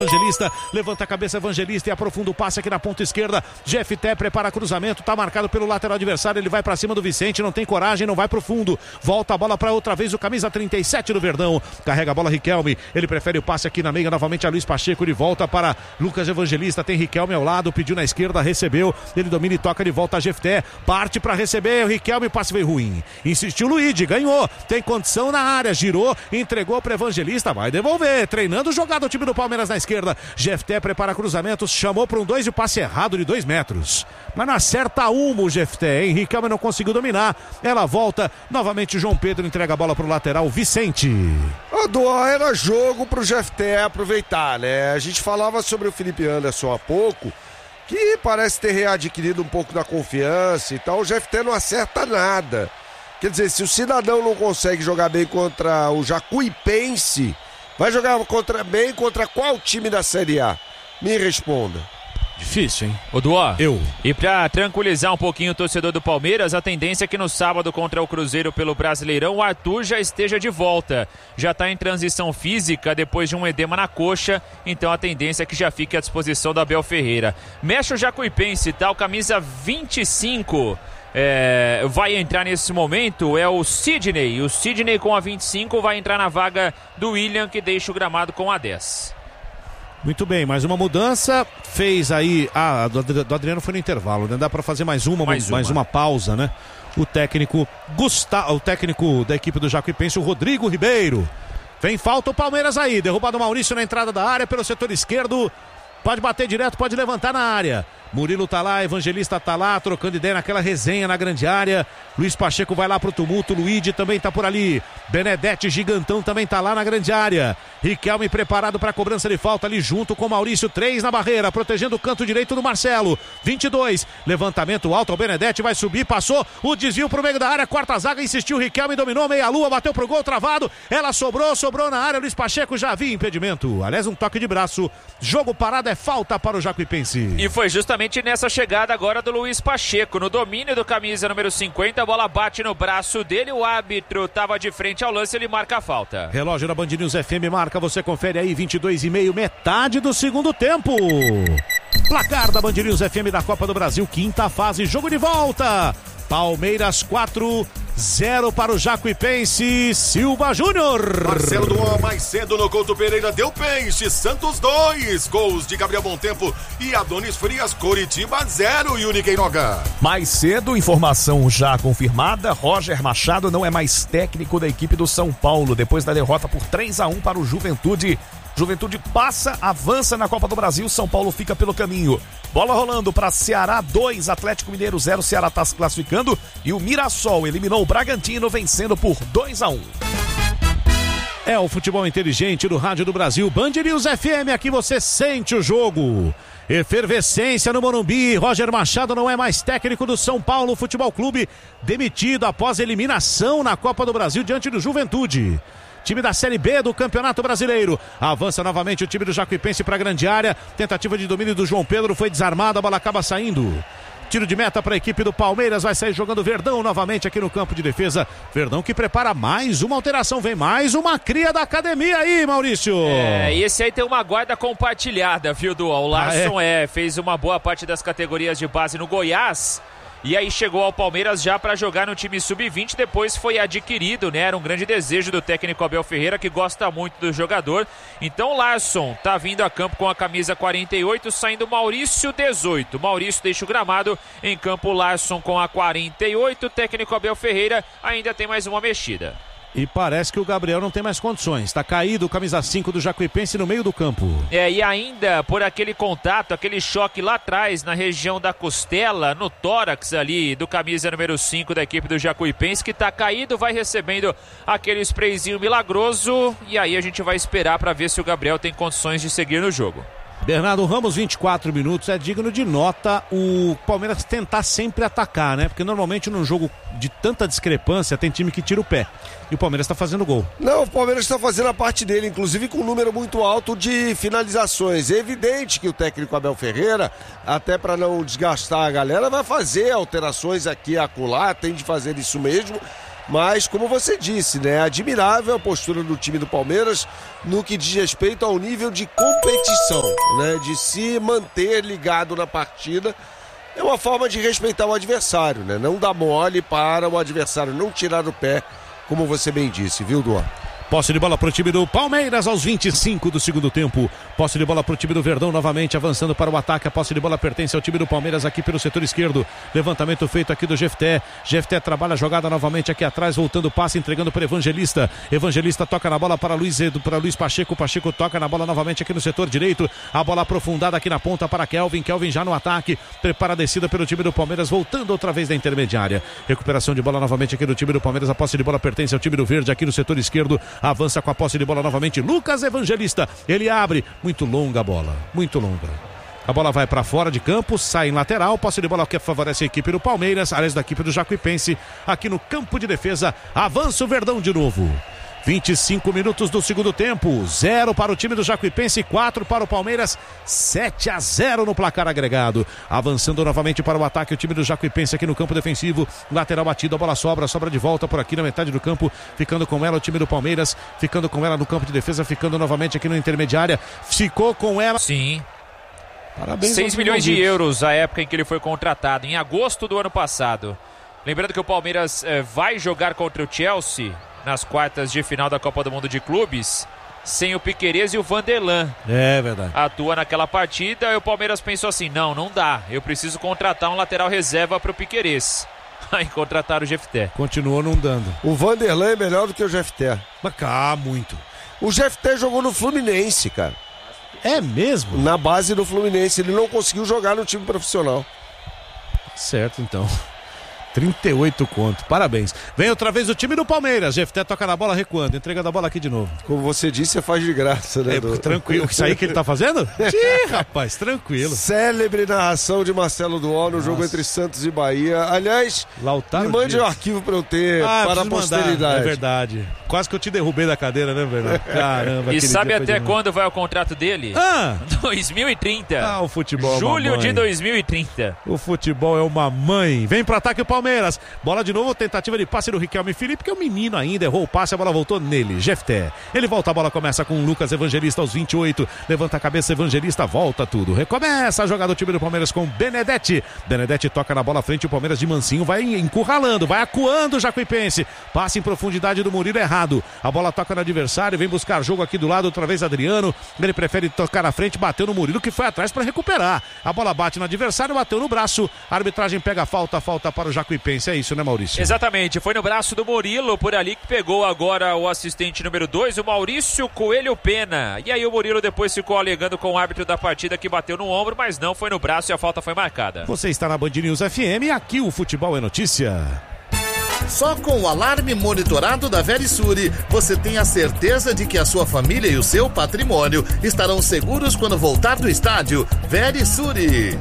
Evangelista, levanta a cabeça Evangelista e aprofunda o passe aqui na ponta esquerda. Jefté prepara cruzamento, tá marcado pelo lateral adversário, ele vai pra cima do Vicente, não tem coragem, não vai pro fundo, volta a bola pra outra vez o camisa 37 do Verdão, carrega a bola Riquelme, ele prefere o passe aqui na meia, novamente a Luiz Pacheco, de volta para Lucas Evangelista, tem Riquelme ao lado, pediu na esquerda, recebeu, ele domina e toca de volta a Jefté, parte pra receber, o Riquelme, passe veio ruim, insistiu Luigi, ganhou, tem condição na área, girou, entregou pro Evangelista, vai devolver, treinando jogada o time do Palmeiras na esquerda. Jefté prepara cruzamentos, chamou para um 2 e o passe errado de 2 metros. Mas não acerta o Jefté, hein? Riquelme não conseguiu dominar. Ela volta, novamente João Pedro entrega a bola para o lateral Vicente. Era jogo pro Jefté aproveitar, né? A gente falava sobre o Felipe Anderson há pouco, que parece ter readquirido um pouco da confiança e tal. O Jefté não acerta nada. Quer dizer, se o Cidadão não consegue jogar bem contra o Jacuipense, vai jogar bem contra qual time da Série A? Me responda. Difícil, hein? Oduó. Eu. E pra tranquilizar um pouquinho o torcedor do Palmeiras, a tendência é que no sábado contra o Cruzeiro pelo Brasileirão, o Arthur já esteja de volta. Já tá em transição física depois de um edema na coxa, então a tendência é que já fique à disposição da Abel Ferreira. Mexe o Jacuipense, tá? O camisa 25... vai entrar nesse momento é o Sidney. O Sidney com a 25 vai entrar na vaga do William, que deixa o gramado com a 10. Muito bem, mais uma mudança. Fez aí. Do Adriano foi no intervalo, né? Dá pra fazer mais uma pausa, né? O técnico da equipe do Jacuipense, o Rodrigo Ribeiro. Vem falta o Palmeiras aí. Derrubado o Maurício na entrada da área pelo setor esquerdo. Pode bater direto, pode levantar na área. Murilo tá lá, Evangelista tá lá, trocando ideia naquela resenha na grande área. Luiz Pacheco vai lá pro tumulto, Luigi também tá por ali. Benedetti Gigantão também tá lá na grande área. Riquelme preparado para cobrança de falta ali junto com Maurício, 3 na barreira, protegendo o canto direito do Marcelo. 22, levantamento alto, o Benedetti vai subir, passou, o desvio pro meio da área, quarta zaga, insistiu Riquelme, dominou, meia-lua, bateu pro gol, travado, ela sobrou na área, Luiz Pacheco já havia impedimento. Aliás, um toque de braço, jogo parado, é falta para o Jacuipense. E foi justamente nessa chegada agora do Luiz Pacheco, no domínio do camisa número 50, a bola bate no braço dele, o árbitro estava de frente ao lance, ele marca a falta. Relógio da Band News FM marca, você confere aí, 22:30, metade do segundo tempo. Placar da Band News FM da Copa do Brasil, quinta fase, jogo de volta. Palmeiras 4-0 para o Jacuipense, Silva Júnior. Marcelo Duan mais cedo no Couto Pereira, deu peixe, Santos 2, gols de Gabriel Bontempo e Adonis Frias, Coritiba 0, Yuri Queiroga. Mais cedo, informação já confirmada, Roger Machado não é mais técnico da equipe do São Paulo, depois da derrota por 3-1 para o Juventude. Juventude passa, avança na Copa do Brasil, São Paulo fica pelo caminho. Bola rolando para Ceará 2, Atlético Mineiro 0, Ceará está se classificando e o Mirassol eliminou o Bragantino vencendo por 2-1. É o futebol inteligente do Rádio do Brasil, Band News FM, aqui você sente o jogo. Efervescência no Morumbi, Roger Machado não é mais técnico do São Paulo Futebol Clube, demitido após eliminação na Copa do Brasil diante do Juventude. Time da Série B do Campeonato Brasileiro. Avança novamente o time do Jacuipense para a grande área. Tentativa de domínio do João Pedro, foi desarmada, a bola acaba saindo. Tiro de meta para a equipe do Palmeiras, vai sair jogando Verdão novamente aqui no campo de defesa. Verdão que prepara mais uma alteração, vem mais uma cria da academia aí, Maurício. E esse aí tem uma guarda compartilhada, viu, Dual? O Larson fez uma boa parte das categorias de base no Goiás. E aí chegou ao Palmeiras já para jogar no time sub-20, depois foi adquirido, né? Era um grande desejo do técnico Abel Ferreira, que gosta muito do jogador. Então o Larson tá vindo a campo com a camisa 48, saindo Maurício 18. Maurício deixa o gramado, em campo Larson com a 48, o técnico Abel Ferreira ainda tem mais uma mexida. E parece que o Gabriel não tem mais condições. Está caído o camisa 5 do Jacuipense no meio do campo. E ainda por aquele contato, aquele choque lá atrás, na região da costela, no tórax ali do camisa número 5 da equipe do Jacuipense, que está caído, vai recebendo aquele sprayzinho milagroso. E aí a gente vai esperar para ver se o Gabriel tem condições de seguir no jogo. Bernardo Ramos, 24 minutos, é digno de nota o Palmeiras tentar sempre atacar, né? Porque normalmente num jogo de tanta discrepância tem time que tira o pé. E o Palmeiras está fazendo gol. Não, o Palmeiras está fazendo a parte dele, inclusive com um número muito alto de finalizações. É evidente que o técnico Abel Ferreira, até para não desgastar a galera, vai fazer alterações aqui e acolá, tem de fazer isso mesmo. Mas, como você disse, né, admirável a postura do time do Palmeiras no que diz respeito ao nível de competição, né, de se manter ligado na partida. É uma forma de respeitar o adversário, né? Não dar mole para o adversário não tirar o pé, como você bem disse, viu, Duan? Posse de bola para o time do Palmeiras aos 25 do segundo tempo. Posse de bola para o time do Verdão novamente avançando para o ataque. A posse de bola pertence ao time do Palmeiras aqui pelo setor esquerdo. Levantamento feito aqui do Jefté. Jefté trabalha a jogada novamente aqui atrás, voltando o passe, entregando para Evangelista. Evangelista toca na bola para Luiz Pacheco. Pacheco toca na bola novamente aqui no setor direito. A bola aprofundada aqui na ponta para Kelvin. Kelvin já no ataque. Prepara a descida pelo time do Palmeiras, voltando outra vez da intermediária. Recuperação de bola novamente aqui do time do Palmeiras. A posse de bola pertence ao time do Verde aqui no setor esquerdo. Avança com a posse de bola novamente Lucas Evangelista, ele abre, muito longa a bola, muito longa. A bola vai para fora de campo, sai em lateral, posse de bola que favorece a equipe do Palmeiras, aliás da equipe do Jacuipense, aqui no campo de defesa, avança o Verdão de novo. 25 minutos do segundo tempo, 0 para o time do Jacuipense, 4 para o Palmeiras, 7-0 no placar agregado. Avançando novamente para o ataque o time do Jacuipense aqui no campo defensivo, lateral batido, a bola sobra de volta por aqui na metade do campo, ficando com ela o time do Palmeiras, ficando com ela no campo de defesa, ficando novamente aqui na intermediária, ficou com ela. Sim. Parabéns. 6 milhões de euros a época em que ele foi contratado, em agosto do ano passado. Lembrando que o Palmeiras vai jogar contra o Chelsea nas quartas de final da Copa do Mundo de Clubes, sem o Piquerez e o Vanderlan. É verdade. Atua naquela partida e o Palmeiras pensou assim, não dá, eu preciso contratar um lateral reserva para o Piquerez. Aí contrataram o Jefté. Continuou não dando. O Vanderlan é melhor do que o Jefté. Mas muito. O Jefté jogou no Fluminense, cara. É mesmo? Na base do Fluminense, ele não conseguiu jogar no time profissional. Certo, então. 38 conto, parabéns. Vem outra vez o time do Palmeiras. Jefté toca na bola recuando, entregando a bola aqui de novo. Como você disse, você faz de graça, né? Tranquilo, isso aí que ele tá fazendo? Ih, rapaz, tranquilo. Célebre narração de Marcelo Duó no jogo entre Santos e Bahia. Aliás, Lautaro me mande Dias. o arquivo pra eu ter para a posteridade. Mandar. É verdade. Quase que eu te derrubei da cadeira, né, Bernardo? Caramba. E sabe até quando vai o contrato dele? 2030. O futebol Julho é uma mãe. de 2030. O futebol é uma mãe. Vem pro ataque o Palmeiras. Bola de novo, tentativa de passe do Riquelme Felipe, que é um menino ainda, errou o passe, a bola voltou nele. Jefté. Ele volta, a bola começa com o Lucas Evangelista aos 28. Levanta a cabeça, Evangelista, volta tudo. Recomeça a jogada do time do Palmeiras com Benedetti. Benedetti toca na bola à frente, o Palmeiras de mansinho vai encurralando, vai acuando o Jacuipense. Passe em profundidade do Murilo errado. A bola toca no adversário, vem buscar jogo aqui do lado, outra vez Adriano. Ele prefere tocar na frente, bateu no Murilo, que foi atrás para recuperar. A bola bate no adversário, bateu no braço. A arbitragem pega a falta para o Jacuipense. É isso, né, Maurício? Exatamente, foi no braço do Murilo, por ali que pegou agora o assistente número 2, o Maurício Coelho Pena. E aí o Murilo depois ficou alegando com o árbitro da partida que bateu no ombro, mas não, foi no braço e a falta foi marcada. Você está na Band News FM e aqui o futebol é notícia. Só com o alarme monitorado da Verisure, você tem a certeza de que a sua família e o seu patrimônio estarão seguros quando voltar do estádio. Verisure.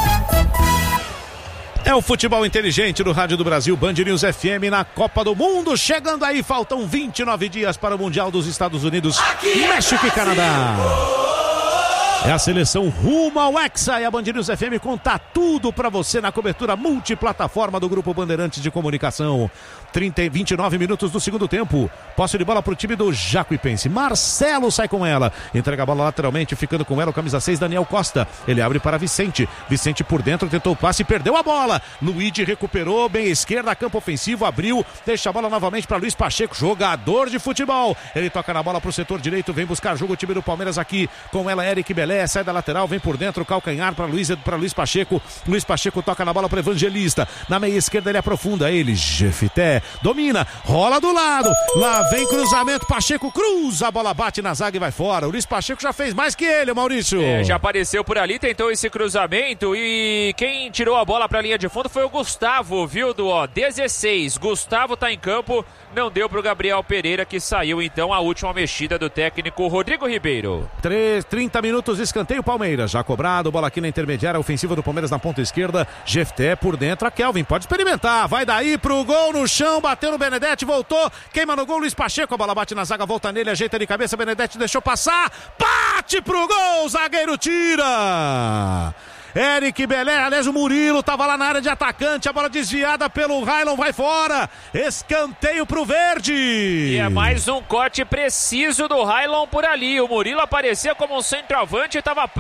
É o futebol inteligente do Rádio do Brasil, Band News FM na Copa do Mundo. Chegando aí, faltam 29 dias para o Mundial dos Estados Unidos, México e Canadá. É a seleção rumo ao Hexa e a Band News FM conta tudo pra você na cobertura multiplataforma do Grupo Bandeirantes de Comunicação. 29 minutos do segundo tempo. Posse de bola pro time do Jacuipense. Marcelo sai com ela. Entrega a bola lateralmente, ficando com ela o camisa 6, Daniel Costa. Ele abre para Vicente. Vicente por dentro, tentou o passe e perdeu a bola. Luigi recuperou, bem à esquerda, campo ofensivo, abriu. Deixa a bola novamente para Luiz Pacheco, jogador de futebol. Ele toca na bola pro setor direito, vem buscar jogo o time do Palmeiras aqui. Com ela, Eric Belé, sai da lateral, vem por dentro, calcanhar para Luiz Pacheco. Luiz Pacheco toca na bola para Evangelista. Na meia esquerda ele aprofunda, ele, Jefté. Domina, rola do lado, lá vem cruzamento, Pacheco cruza, a bola bate na zaga e vai fora. O Luiz Pacheco já fez mais que ele, Maurício. Já apareceu por ali, tentou esse cruzamento e quem tirou a bola para a linha de fundo foi o Gustavo, viu, do 16. Gustavo tá em campo, não deu pro Gabriel Pereira, que saiu então a última mexida do técnico Rodrigo Ribeiro. 30 minutos, escanteio Palmeiras, já cobrado, bola aqui na intermediária ofensiva do Palmeiras na ponta esquerda, Jefté por dentro, a Kelvin pode experimentar, vai daí pro gol no chão, bateu no Benedetti, voltou, queima no gol, Luiz Pacheco, a bola bate na zaga, volta nele, ajeita de cabeça, Benedetti deixou passar, bate pro gol, zagueiro tira! Eric Belé, aliás o Murilo tava lá na área de atacante, a bola desviada pelo Railon, vai fora, escanteio pro verde. E é mais um corte preciso do Railon por ali, o Murilo aparecia como um centroavante e tava